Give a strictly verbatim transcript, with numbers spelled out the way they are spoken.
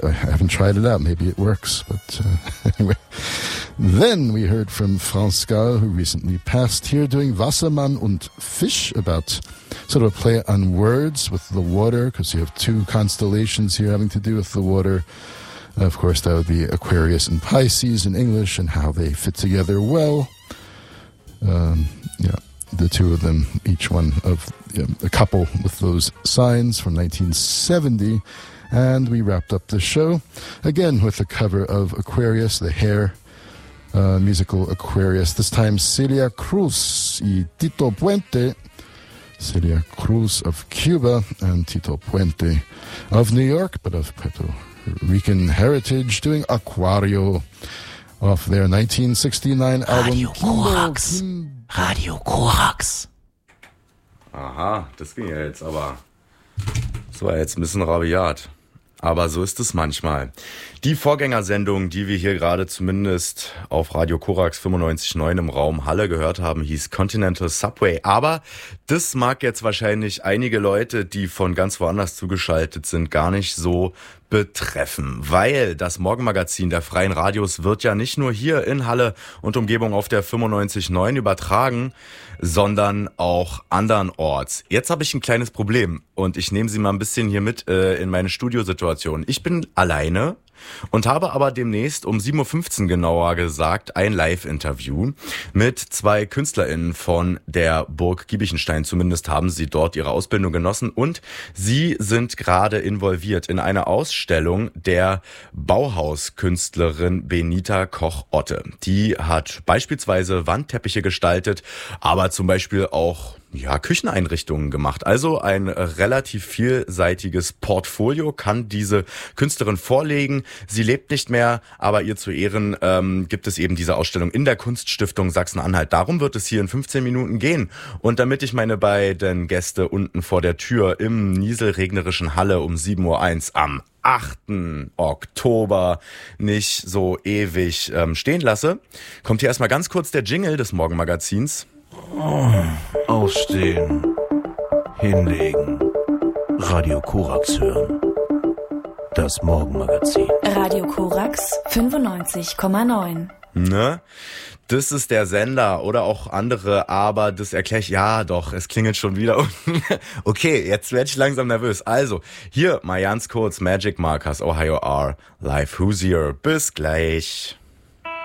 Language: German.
I haven't tried it out. Maybe it works. But uh, anyway. Then we heard from Franz Gall, who recently passed here, doing Wassermann und Fisch, about sort of a play on words with the water, because you have two constellations here having to do with the water. Of course, that would be Aquarius and Pisces in English, and how they fit together well. Um, yeah, the two of them, each one of you know, a couple with those signs from nineteen seventy. And we wrapped up the show, again, with a cover of Aquarius, the hair. Uh, musical Aquarius, this time Celia Cruz y Tito Puente. Celia Cruz of Cuba and Tito Puente of New York, but of Puerto Rican heritage, doing Aquario off their nineteen sixty-nine album. Radio Korax. Radio Korax. Aha, das ging ja jetzt aber. Das war jetzt ein bisschen rabiat. Aber so ist es manchmal. Die Vorgängersendung, die wir hier gerade zumindest auf Radio Korax fünfundneunzig Komma neun im Raum Halle gehört haben, hieß Continental Subway. Aber das mag jetzt wahrscheinlich einige Leute, die von ganz woanders zugeschaltet sind, gar nicht so betreffen. Weil das Morgenmagazin der Freien Radios wird ja nicht nur hier in Halle und Umgebung auf der fünfundneunzig Komma neun übertragen, sondern auch andernorts. Jetzt habe ich ein kleines Problem und ich nehme Sie mal ein bisschen hier mit äh, in meine Studiosituation. Ich bin alleine und habe aber demnächst um sieben Uhr fünfzehn genauer gesagt ein Live-Interview mit zwei KünstlerInnen von der Burg Giebichenstein. Zumindest haben sie dort ihre Ausbildung genossen und sie sind gerade involviert in eine Ausstellung der Bauhauskünstlerin Benita Koch-Otte. Die hat beispielsweise Wandteppiche gestaltet, aber zum Beispiel auch ja, Kücheneinrichtungen gemacht. Also ein relativ vielseitiges Portfolio kann diese Künstlerin vorlegen. Sie lebt nicht mehr, aber ihr zu Ehren ähm, gibt es eben diese Ausstellung in der Kunststiftung Sachsen-Anhalt. Darum wird es hier in fünfzehn Minuten gehen. Und damit ich meine beiden Gäste unten vor der Tür im nieselregnerischen Halle um sieben Uhr eins am achten Oktober nicht so ewig ähm, stehen lasse, kommt hier erstmal ganz kurz der Jingle des Morgenmagazins. Oh, aufstehen, hinlegen, Radio Korax hören. Das Morgenmagazin. Radio Korax fünfundneunzig Komma neun. Ne? Das ist der Sender oder auch andere, aber das erkläre ich, ja doch, es klingelt schon wieder. Okay, jetzt werde ich langsam nervös. Also, hier mal ganz kurz Magic Markers Ohio R, Live Hoosier. Bis gleich.